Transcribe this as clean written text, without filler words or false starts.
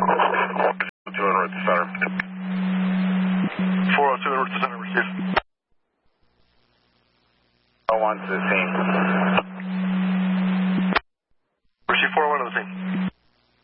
2 en route to center. 402 en route to center, receive. 1 to the scene.